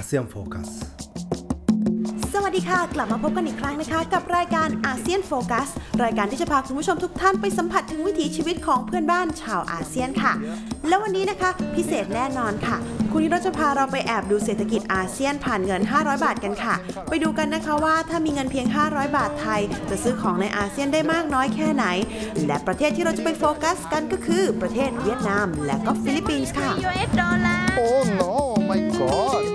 เซียนโฟกัสสวัสดีค่ะกลับมาพบกันอีกครั้งนะคะกับรายการอาเซียนโฟกัสรายการที่จะพาคุณผู้ชมทุกท่านไปสัมผัสถึงวิถีชีวิตของเพื่อนบ้านชาวอาเซียนค่ะแล้ววันนี้นะคะพิเศษแน่นอนค่ะคุณนิโรจน์จะพาเราไปแอบดูเศรษฐกิจอาเซียนผ่านเงิน500บาทกันค่ะไปดูกันนะคะว่าถ้ามีเงินเพียง500บาทไทยจะซื้อของในอาเซียนได้มากน้อยแค่ไหนและประเทศที่เราจะไปโฟกัสกันก็คือประเทศเวียดนามและก็ฟิลิปปินส์ค่ะ Oh no my god